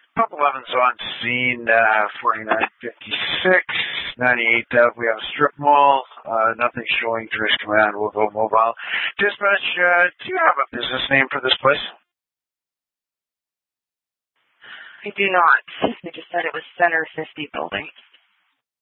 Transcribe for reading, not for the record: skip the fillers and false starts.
Pump 11's on scene, 4956, 98 we have a strip mall, nothing showing Tourist Command, we'll go mobile. Dispatch, do you have a business name for this place? I do not. They just said it was Center 50 building.